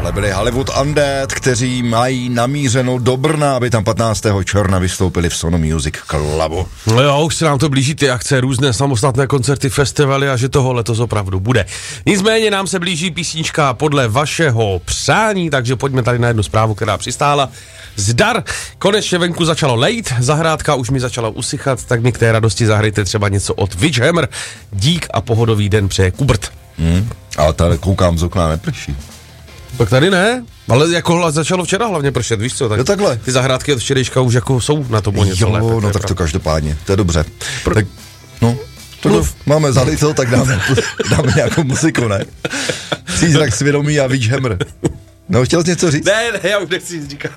Tohle byli Hollywood Undead, kteří mají namířeno do Brna, aby tam 15. června vystoupili v Sono Music Clubu. No jo, už se nám to blíží ty akce, různé samostatné koncerty, festivaly a že toho letos opravdu bude. Nicméně nám se blíží písnička podle vašeho přání, takže pojďme tady na jednu zprávu, která přistála. Zdar, konečně venku začalo lejt, zahrádka už mi začala usychat, tak mi k té radosti zahrajte třeba něco od Witchhammer. Dík a pohodový den přeje Kubrt. Ale tady koukám z okna, neprší. Tak tady ne, ale jako začalo včera hlavně pršet, víš co? Tak jo, takhle. Ty zahrádky od včerejška už jako jsou na tom něco lépe. Jo, no tak to každopádně, to je dobře. Tak, no, máme zalito, tak dáme nějakou muziku, ne? Přízrak svědomí a Witchhammer. No, chtěl jsi něco říct? Ne, já už nechci říkat.